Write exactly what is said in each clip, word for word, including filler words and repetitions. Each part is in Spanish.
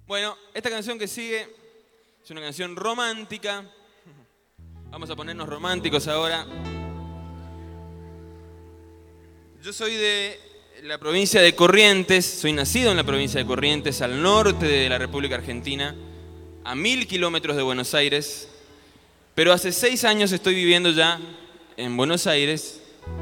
Bueno, esta canción que sigue es una canción romántica. Vamos a ponernos románticos ahora. Yo soy de la provincia de Corrientes, soy nacido en la provincia de Corrientes, al norte de la República Argentina, a mil kilómetros de Buenos Aires, pero hace seis años estoy viviendo ya en Buenos Aires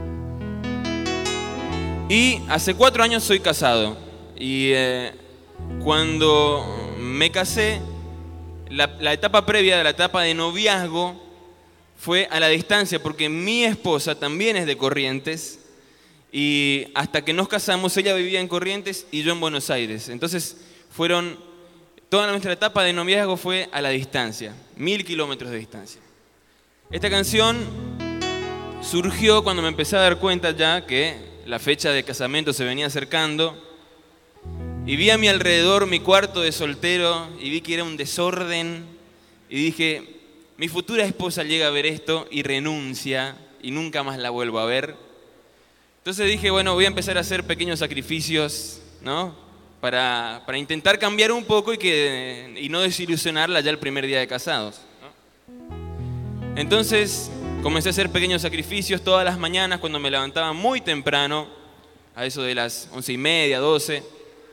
y hace cuatro años soy casado. Y eh, cuando me casé, la, la etapa previa de la etapa de noviazgo fue a la distancia, porque mi esposa también es de Corrientes. Y hasta que nos casamos, ella vivía en Corrientes y yo en Buenos Aires. Entonces, fueron, toda nuestra etapa de noviazgo fue a la distancia, mil kilómetros de distancia. Esta canción surgió cuando me empecé a dar cuenta ya que la fecha de casamiento se venía acercando. Y vi a mi alrededor mi cuarto de soltero y vi que era un desorden. Y dije, mi futura esposa llega a ver esto y renuncia y nunca más la vuelvo a ver. Entonces dije, bueno, voy a empezar a hacer pequeños sacrificios, ¿no? Para, para intentar cambiar un poco y, que, y no desilusionarla ya el primer día de casados, ¿no? Entonces comencé a hacer pequeños sacrificios todas las mañanas cuando me levantaba muy temprano, a eso de las once y media, doce.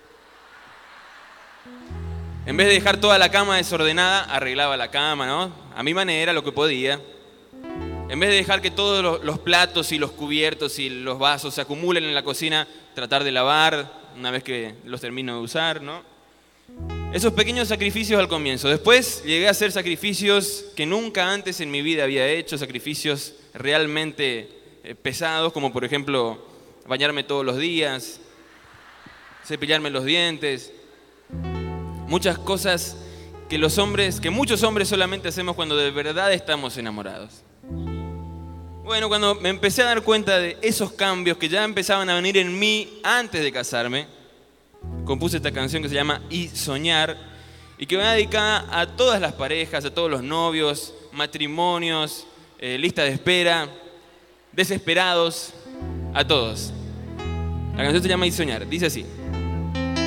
En vez de dejar toda la cama desordenada, arreglaba la cama, ¿no? A mi manera, lo que podía. En vez de dejar que todos los platos y los cubiertos y los vasos se acumulen en la cocina, tratar de lavar una vez que los termino de usar, ¿no? Esos pequeños sacrificios al comienzo. Después llegué a hacer sacrificios que nunca antes en mi vida había hecho, sacrificios realmente pesados, como por ejemplo bañarme todos los días, cepillarme los dientes. Muchas cosas que los hombres, que muchos hombres solamente hacemos cuando de verdad estamos enamorados. Bueno, cuando me empecé a dar cuenta de esos cambios que ya empezaban a venir en mí antes de casarme, compuse esta canción que se llama Y Soñar y que va dedicada a todas las parejas, a todos los novios, matrimonios, eh, lista de espera, desesperados, a todos. La canción se llama Y Soñar, dice así.